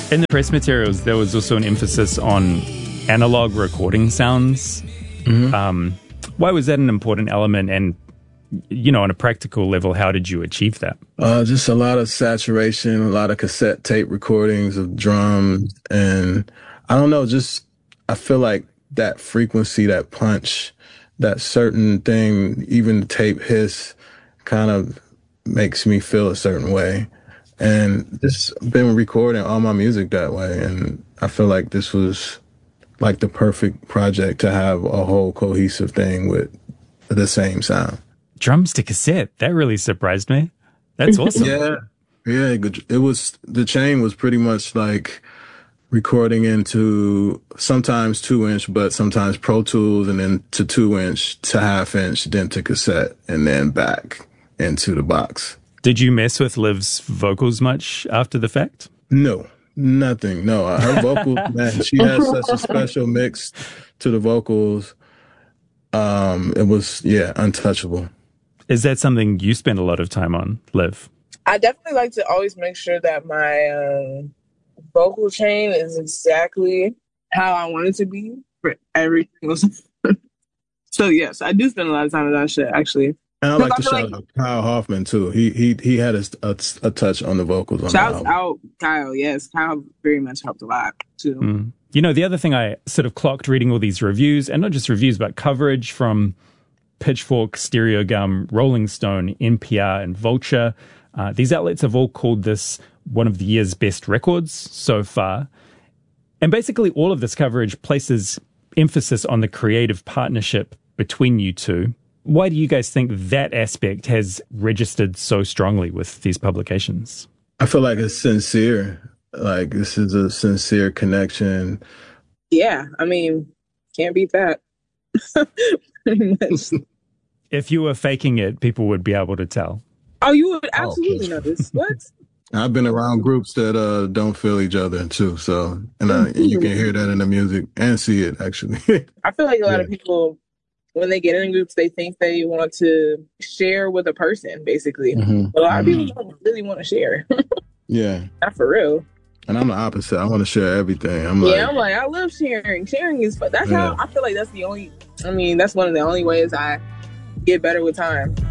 In the press materials, there was also an emphasis on analog recording sounds. Why was that an important element? And, you know, on a practical level, how did you achieve that? Just a lot of saturation, a lot of cassette tape recordings of drums. And I don't know, just I feel like that frequency, that punch, that certain thing, even the tape hiss kind of makes me feel a certain way. And just been recording all my music that way. And I feel like this was like the perfect project to have a whole cohesive thing with the same sound. Drums to cassette. That really surprised me. That's awesome. Yeah. It was, the chain was pretty much like recording into sometimes 2-inch, but sometimes Pro Tools, and then to 2-inch to half-inch, then to cassette, and then back into the box. Did you mess with Liv's vocals much after the fact? No, nothing. No, her vocals, man, she has such a special mix to the vocals. It was, untouchable. Is that something you spend a lot of time on, Liv? I definitely like to always make sure that my vocal chain is exactly how I want it to be for every single song. So yes, I do spend a lot of time on that shit, actually. And I like to shout out Kyle Hoffman too. He had a touch on the vocals on Shouts out Kyle, yes. Kyle very much helped a lot too. You know, the other thing I sort of clocked reading all these reviews, and not just reviews, but coverage from Pitchfork, Stereo Gum, Rolling Stone, NPR, and Vulture. These outlets have all called this one of the year's best records so far. And basically all of this coverage places emphasis on the creative partnership between you two. Why do you guys think that aspect has registered so strongly with these publications? I feel like it's sincere. Like, this is a sincere connection. Yeah, I mean, can't beat that. Pretty much. If you were faking it, people would be able to tell. Oh, you would absolutely notice. What? I've been around groups that don't feel each other too, so and you can hear that in the music and see it actually. I feel like a lot of people, when they get in groups, they think they want to share with a person, basically. But a lot of people don't really want to share. Yeah. Not for real. And I'm the opposite. I want to share everything. I'm like, I love sharing. Sharing is fun. That's how I feel like that's one of the only ways I get better with time.